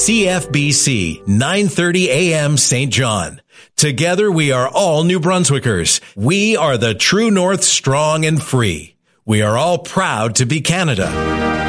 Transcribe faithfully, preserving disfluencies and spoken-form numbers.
C F B C, nine thirty a.m. Saint John. Together we are all New Brunswickers. We are the True North, strong and free. We are all proud to be Canada.